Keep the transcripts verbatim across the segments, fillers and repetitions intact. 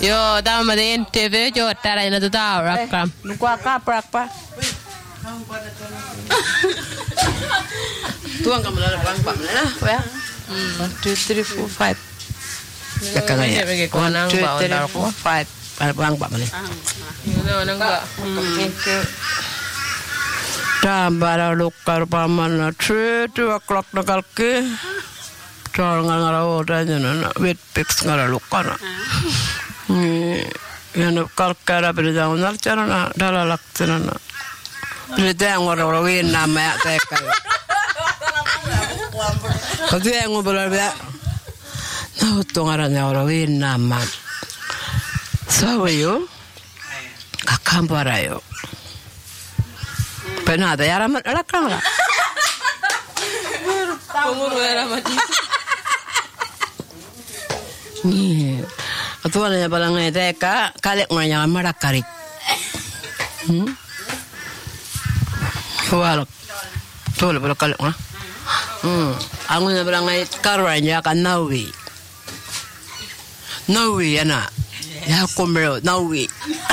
Joo, tämä on N T V, joo, täällä ei näytä täällä. Lukua kaprakpa. Tuon kamalla bang bang na, ya. One, two, three, four, five. Kakak ya. One, two, three, four, five. Bang bang ni. Joo, nangga. Tambara lukkar pamana three two o'clock na kalki. Chol ngara oda jana wet pix ngara lukkana. Ni yana kalkara berdang nar chana dala laksana. Berdang ngara ora win nama teka. Kau yang ngobrol dia, nah utong arahnya orang win nama. Sawayo, kakamparayo. Pernah ada ya ramat rakang lah. Pengurus ramat. Ni, atuannya balangnya teka, kalik nganya marakarik. Hmm, walak, tuh lebih kalik mah. Hmm, aku nak bilang ay karanya kan nawi, nawi anak, ya aku bro nawi.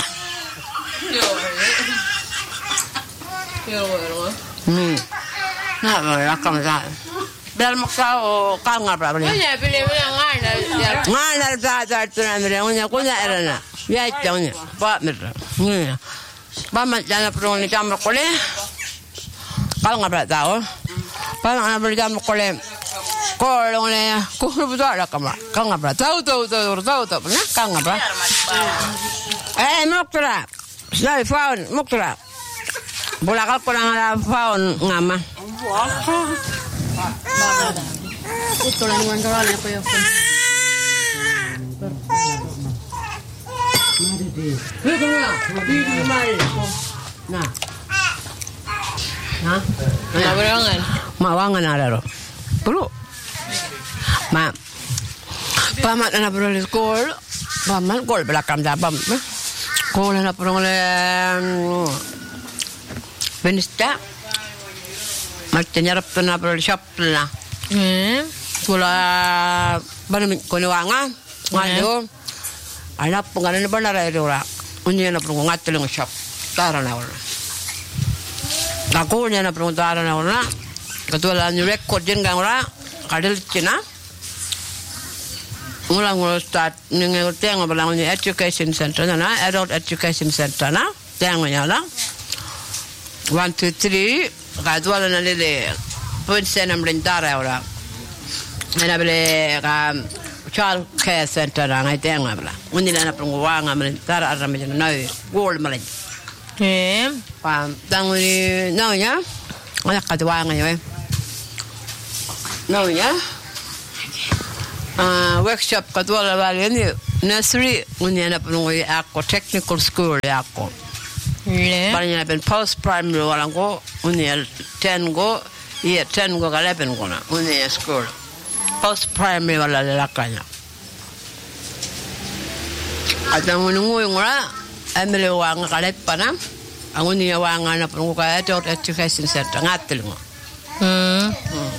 Hmm, nak berakam sah. Biar makau kau ngapa beli? Punya pilih pilih ngana. Ngana dah dah tu nak beli, punya punya erana. Ya jangan, buat merah. Ni, bamat jangan perlu ni jam berkoleh. Kau ngapa tahu? Parang ana berjam kolem. Kolong le, kulo buta la kama. Kang ngapa? Tahu tahu tahu tahu tahu. Nah, kang ngapa? Eh, moktra. Sai faun, moktra. Bola kal kurang ada faun ngama. Itu lah nuan kawan apa ya? Mari di. Di di mari. Nah. Nah, Nak berangan. mak wangan ada lo. Perlu. Mak. Pamat anak perlu di sekolah. Pamat sekolah belakang dabam. Sekolah anak perlu le. Benista. Macam nyarap tu anak perlu shop lah. Hmm. Sekolah baru kau wangan. Ngadu. Anak pengaruh benar ada orang. Unyi anak perlu ngatur dengan shop. Taran orang. Aku niya na peruntaran na una. Ketua new record din kang ora. Kadel Cina. Ngulang ngulang start ninge tiang ngabalang ni education center na adult education center na tiang nya la. One two three. Ketua na lele. Pun sena merintara ora. Ena bele ka child care center na ngai tiang ngabla. Undi na perunguang merintara arame na gold malay. Eh. Pam, tanguni naunya, anak kedua ngaya. Naunya, ah workshop kedua lagi ni nursery, unya na penunggu aku technical school aku. Le. Banyak pen post primary orang ko, unya ten go, iya ten go kalau pen ko na, unya school. Post primary wala lalakanya. Ada menunggu ngora, ambil uang kalau panam. Aku ni awang anak perlu kaya adult education center ngatil mo. Hmm.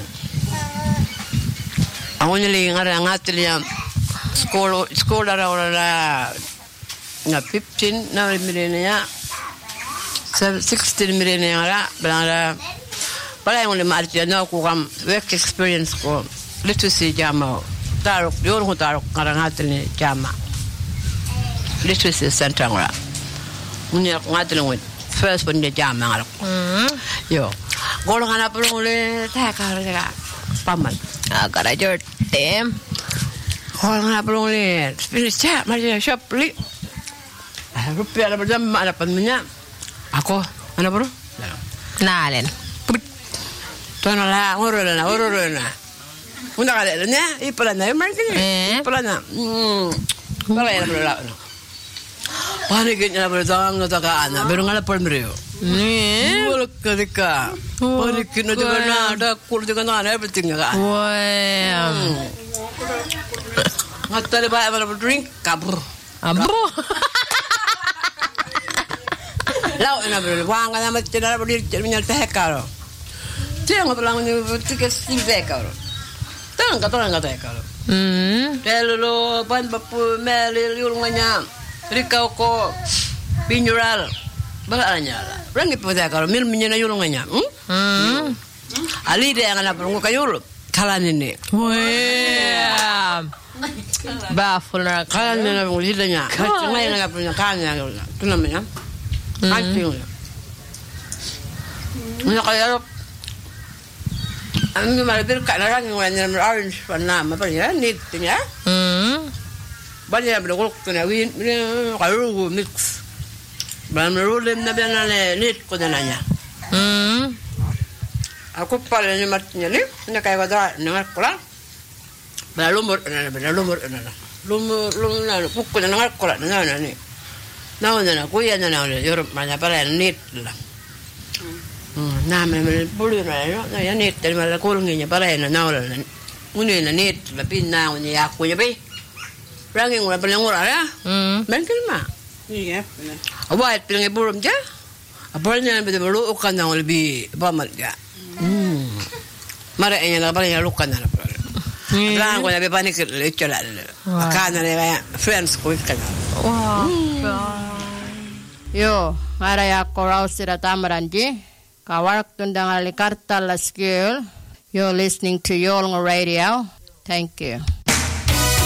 Aku ni lagi ngarang ngatil yang sekolah sekolah orang lah ngap fifteen na milenia, sixteen milenia lah belang Pala yung lima arti ano ko kam work experience ko literacy jama tarok yon ko tarok karangatil ni jama literacy center ngora. Unya ngatil ngit first pun dia jama ngara. Hmm. Yo. Golo kana pulong le ta ka ka paman. Agak aja tem. Golo kana pulong le finish chat mari shop li. Ah rupiah ada berjam ada pannya. Ako ana bro? Nalen. Tona la oro la oro la. Una kali nya ipalana e markin. Ipalana. Mm. Kala ya bro la. Wani kenya bro tang no taka ana, pero ngala por mrio. Ni. Wala kadika. Wani kina de na da kul de kana everything ga. Wow. Ngatal ba ba drink kabur. Abo. Lau na bro, wanga na mat na bro dir minya teh karo. Tiang ko lang ni tiket sim teh karo. Tang ka tang ka teh karo. Hmm. Telulu pan papu melil yulunganya. Rikau ko pinyural. Balanya lah. Rangi pada kalau mil menyena yulunganya. Hmm? Hmm. Ali dia yang anak perunggu kayul. Kalan ini. Wah. Baful nak. Kalan ini perunggu lidahnya. Cuma yang anak punya kannya. Itu namanya. Kancing. Ini kayak Ang malapit ka na lang yung wala na orange na mapalya need niya. Hmm. Banya bilog ko na win kayo mix. Ban rolem na bana na need ko na niya. Hmm. Ako pala ni mat niya ni na kay wala na ko lang. Ba lumor na ba lumor na na. Lum lum na pukko na ngal ko na na ni. Na na kuya na na Europe man pala need lang. Nah, memang boleh lah. Ya net dari mana kurangnya parai na naula na. Uni na net tapi na uni aku ya be. Rangi ngura paling ngura ya. Hmm. Mungkin mah. Iya. Awak paling burung je. Apalnya beda baru ukan yang lebih bamat ya. Hmm. Mara enya na paling lukan na. Lang ko na be panik lecho la. Akana na ya friends ko kan. Wah. Yo, mara ya korau sira tamaranji. Kawarak tundang alikarta la skill. You're listening to Yolnga Radio. Thank you.